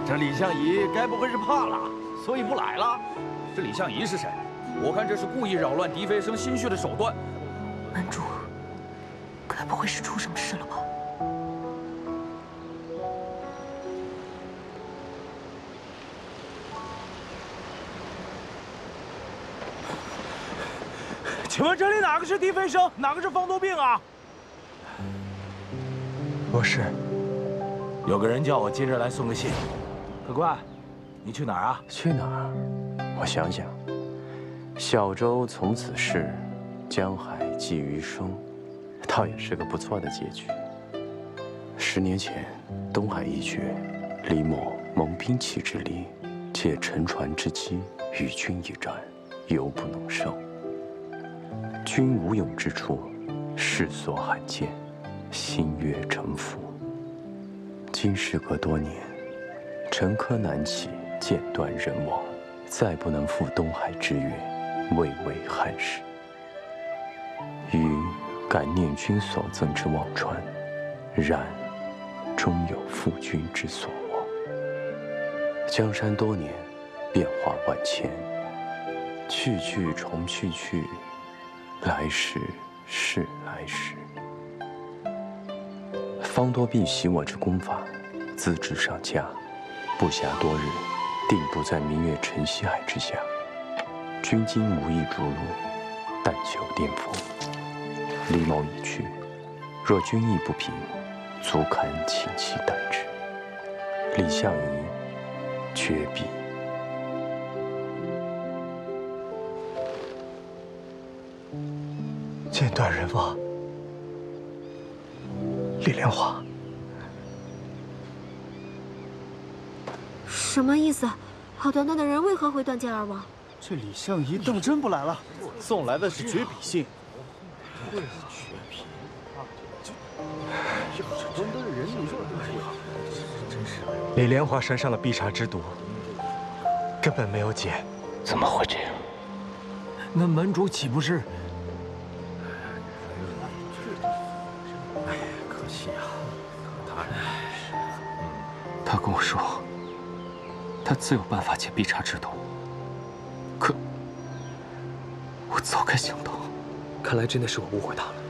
这李相夷该不会是怕了，所以不来了？ 这李相夷是谁？我看这是故意扰乱狄飞生心绪的手段。 门主，该不会是出什么事了吧？ 请问这里哪个是狄飞生，哪个是方多病啊？ 我是。 有个人叫我今日来送个信。客官，你去哪儿啊？ 去哪儿？我想想。小舟从此逝，江海寄余生，倒也是个不错的结局。10年前，东海一决，李某蒙兵器之力，借沉船之机与君一战，犹不能胜。君无勇之处，世所罕见，心悦诚服。今时隔多年，沉疴难起，剑断人亡，再不能赴东海之约，未为汉室。余感念君所赠之忘川，然终有负君之所望。江山多年，变化万千，去去重去去，来时是来时。方多病习我之功法，资质上佳，不暇多日，定不在明月沉西海之下。君今无意逐入，但求巅峰。李某已去，若君意不平，足堪请期待之。李相夷，绝笔。 剑断人亡，李莲花。 什么意思？好端端的人为何会断剑而亡？ 这李相夷当真不来了，送来的是绝笔信。会是绝笔？这端端的人，你说真是…… 李莲花身上的碧茶之毒根本没有解， 怎么会这样？ 那门主岂不是？ 可惜啊，大人。 他跟我说，他自有办法解碧茶之毒，可我早该想到。 看来真的是我误会他了。